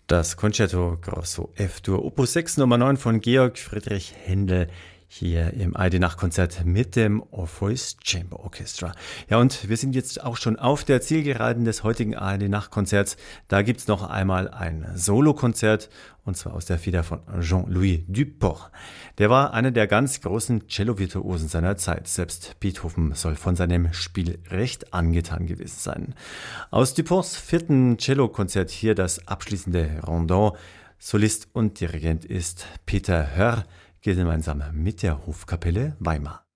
Das Concerto Grosso F-Dur Opus 6 Nummer 9 von Georg Friedrich Händel hier im ARD-Nachtkonzert mit dem Orpheus Chamber Orchestra. Ja, und wir sind jetzt auch schon auf der Zielgeraden des heutigen ARD-Nachtkonzerts. Da gibt's noch einmal ein Solokonzert, und zwar aus der Feder von Jean-Louis Duport. Der war einer der ganz großen Cello-Virtuosen seiner Zeit. Selbst Beethoven soll von seinem Spiel recht angetan gewesen sein. Aus Duports vierten Cellokonzert hier das abschließende Rondon. Solist und Dirigent ist Peter Hörr, gemeinsam mit der Hofkapelle Weimar.